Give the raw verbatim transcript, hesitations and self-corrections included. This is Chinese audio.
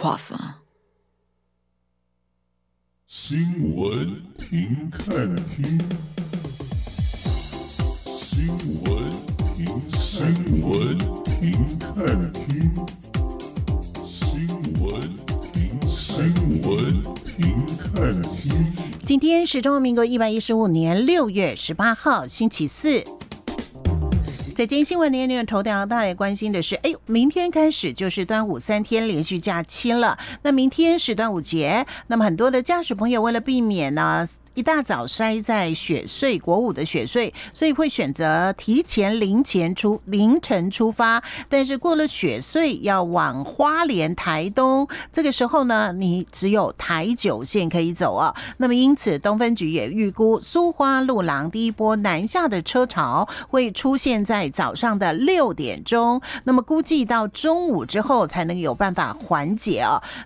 croissant。 新闻停看听，新闻停新闻停看听，新闻停新闻停看听。 今天是中华民国一百一十五年六月十八号，星期四。在今天新闻联联头条，大家关心的是，哎呦，明天开始就是端午三天连续假期了。那明天是端午节，那么很多的驾驶朋友为了避免呢，一大早塞在雪隧国五的雪隧，所以会选择提前凌前出凌晨出发。但是过了雪隧要往花莲、台东，这个时候呢，你只有台九线可以走啊。那么因此，东分局也预估苏花路廊第一波南下的车潮会出现在早上的六点钟，那么估计到中午之后才能有办法缓解啊。